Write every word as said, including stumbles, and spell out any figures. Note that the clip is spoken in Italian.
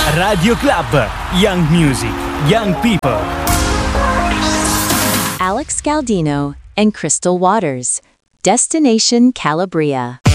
Radio Club, Young Music, Young People. Alex Galdino and Crystal Waters, Destination Calabria.